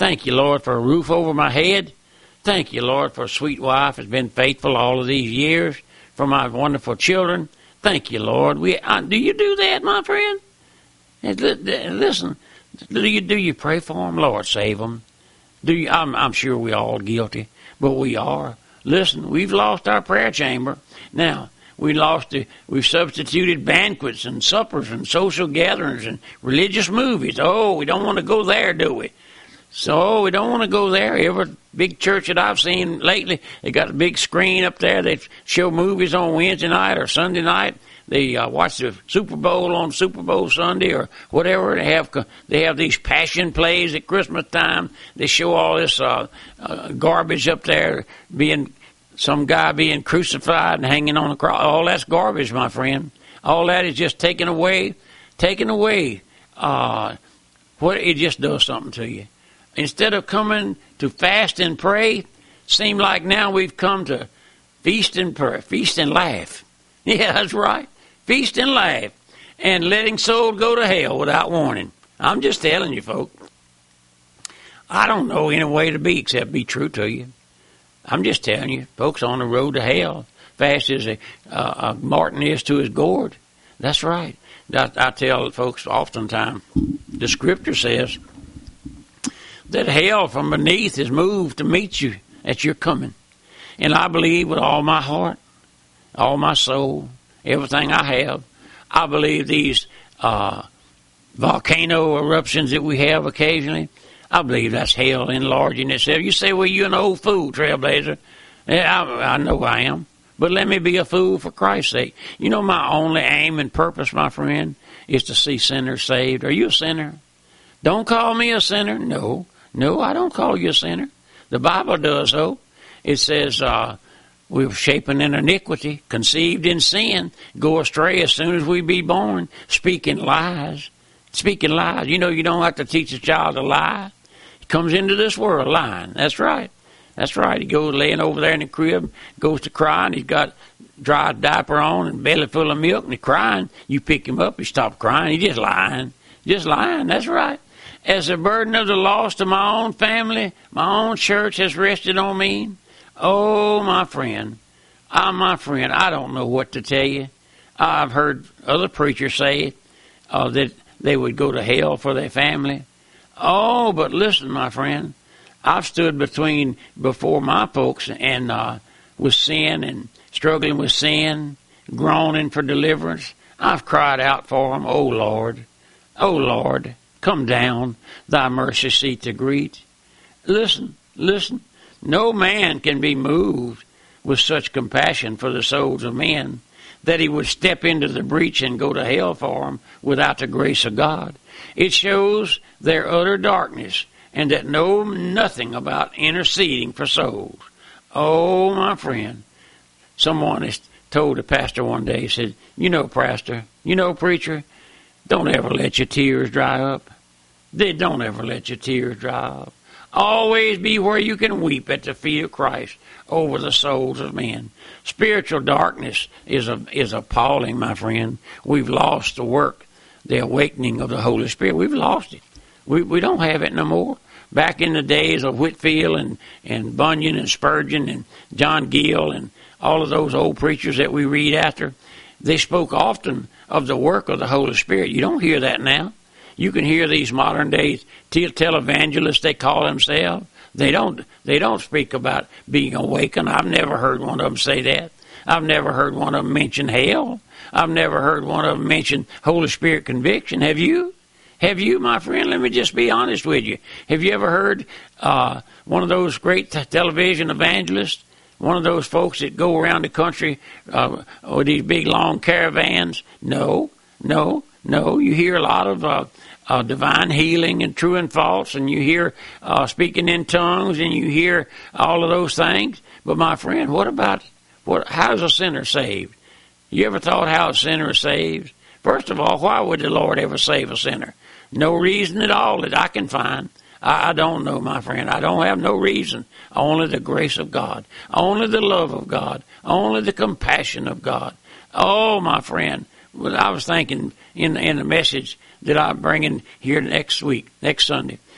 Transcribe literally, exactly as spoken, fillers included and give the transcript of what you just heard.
Thank you, Lord, for a roof over my head. Thank you, Lord, for a sweet wife that's been faithful all of these years, for my wonderful children. Thank you, Lord. We uh, do you do that, my friend? And li- listen, do you do you pray for them? Lord, save them. Do you? I'm, I'm sure we're all guilty, but we are. Listen, we've lost our prayer chamber. Now, we lost the, we've substituted banquets and suppers and social gatherings and religious movies. Oh, we don't want to go there, do we? So we don't want to go there. Every big church that I've seen lately, they got a big screen up there. They show movies on Wednesday night or Sunday night. They uh, watch the Super Bowl on Super Bowl Sunday or whatever. They have they have these passion plays at Christmas time. They show all this uh, uh, garbage up there, being some guy being crucified and hanging on a cross. All that's garbage, my friend. All that is just taken away, taken away. Uh, what it just does something to you. Instead of coming to fast and pray, seem like now we've come to feast and pray, feast and laugh. Yeah, that's right. Feast and laugh. And letting souls go to hell without warning. I'm just telling you, folks. I don't know any way to be except be true to you. I'm just telling you, folks, on the road to hell, fast as a, uh, a marten is to his gourd. That's right. I, I tell folks oftentimes, the scripture says that hell from beneath is moved to meet you at your coming. And I believe with all my heart, all my soul, everything I have, I believe these uh, volcano eruptions that we have occasionally, I believe that's hell enlarging itself. You say, well, you're an old fool, Trailblazer. Yeah, I, I know I am. But let me be a fool for Christ's sake. You know, my only aim and purpose, my friend, is to see sinners saved. Are you a sinner? Don't call me a sinner. No. No, I don't call you a sinner. The Bible does, though. It says uh, we were shapen in iniquity, conceived in sin, go astray as soon as we be born, speaking lies. Speaking lies. You know, you don't have to teach a child to lie. He comes into this world lying. That's right. That's right. He goes laying over there in the crib, goes to crying. He's got dry diaper on and belly full of milk, and he's crying. You pick him up, he stops crying. He's just lying. Just lying. That's right. As the burden of the loss to my own family, my own church has rested on me. Oh, my friend, ah, my friend, I don't know what to tell you. I've heard other preachers say uh, that they would go to hell for their family. Oh, but listen, my friend, I've stood between before my folks and uh, with sin and struggling with sin, groaning for deliverance. I've cried out for them. Oh, Lord, oh, Lord. Come down, thy mercy seat to greet. Listen, listen. No man can be moved with such compassion for the souls of men that he would step into the breach and go to hell for them without the grace of God. It shows their utter darkness and that know nothing about interceding for souls. Oh, my friend. Someone has told a pastor one day, he said, you know, pastor, you know, preacher, don't ever let your tears dry up. They don't ever let your tears dry up. Always be where you can weep at the feet of Christ over the souls of men. Spiritual darkness is a, is appalling, my friend. We've lost the work, the awakening of the Holy Spirit. We've lost it. We we don't have it no more. Back in the days of Whitefield and, and Bunyan and Spurgeon and John Gill and all of those old preachers that we read after, they spoke often of the work of the Holy Spirit. You don't hear that now. You can hear these modern day televangelists, they call themselves. They don't they don't speak about being awakened. I've never heard one of them say that. I've never heard one of them mention hell. I've never heard one of them mention Holy Spirit conviction. Have you? Have you, my friend? Let me just be honest with you. Have you ever heard uh, one of those great t- television evangelists, one of those folks that go around the country uh, with these big, long caravans? No, no, no. You hear a lot of uh, uh, divine healing and true and false, and you hear uh, speaking in tongues, and you hear all of those things. But, my friend, what about, what? how is a sinner saved? You ever thought how a sinner is saved? First of all, why would the Lord ever save a sinner? No reason at all that I can find. I, I don't know, my friend. I don't have no reason. Only the grace of God. Only the love of God. Only the compassion of God. Oh, my friend. Well, I was thinking in, in the message that I'm bringing here next week, next Sunday.